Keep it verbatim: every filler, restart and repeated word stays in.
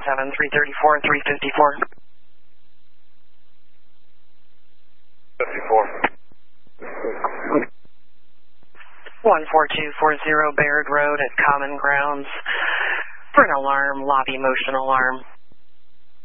seven, three thirty-four, three fifty-four. fifty-four. one four two four zero Baird Road at Common Grounds for an alarm, lobby motion alarm.